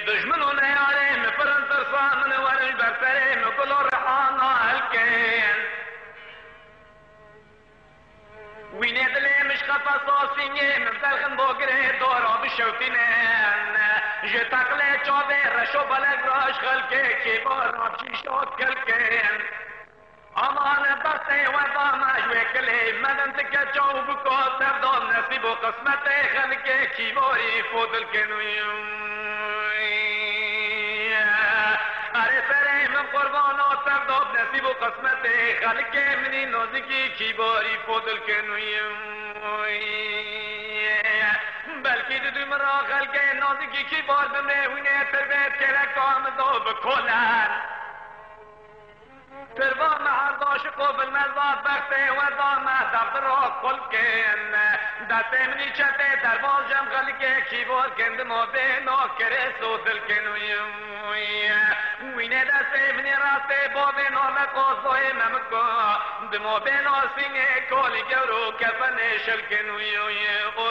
دجمنون يارين فرن ترصان من ورج برسرين وكل رحانا هلكين وينيد لي مش خفا صوصيني من دلخن بوغري دورا بشوتينين جتاق لي چوبي رشو بلق راش خلقي كيبار رابشي شوت كلكين امان بختي وضاما جوكلي مدن تكچو بكو تردون نصيب وقسمتي خلقي كيباري فوتل كنويم اره سره من قربان و ترداب نصیب و قسمت خلق منی نازکی کیباری فضل کنویم بلکی دو مرا خلق نازکی کیبار بمرهونه تربیت کرک آمدو بکلن تربا محرداش قبل مزاد بخته و دامه دفتر را کل کن دست منی چته در بازم خلقه کیبار کند موده ناکره سودل کنویم وینه دست منی راسته بابه نامه قصای ممکا دمو به ناسینه کالی گرو کفن شل کنویم